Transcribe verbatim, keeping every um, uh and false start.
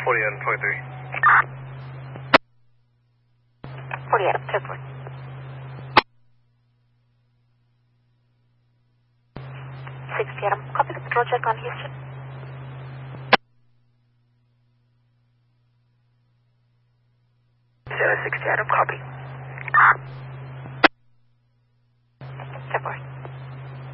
forty and twenty-three. forty Adam, ten four. sixty Adam, copy the patrol check on Houston. zero sixty Adam, copy.